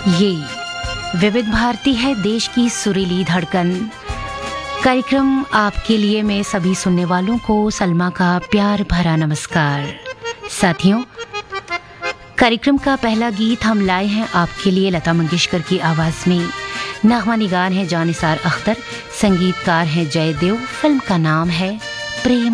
ये विविध भारती है, देश की सुरीली धड़कन। कार्यक्रम आपके लिए मैं सभी सुनने वालों को सलमा का प्यार भरा नमस्कार। साथियों, कार्यक्रम का पहला गीत हम लाए हैं आपके लिए लता मंगेशकर की आवाज़ में। नगमा निगार हैं जानिसार अख्तर, संगीतकार हैं जयदेव, फिल्म का नाम है प्रेम